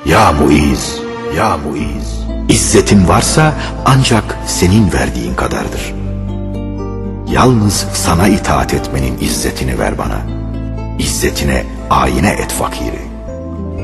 Ya Muiz, ya Muiz, İzzetin varsa ancak senin verdiğin kadardır. Yalnız sana itaat etmenin izzetini ver bana. İzzetine ayine et fakiri.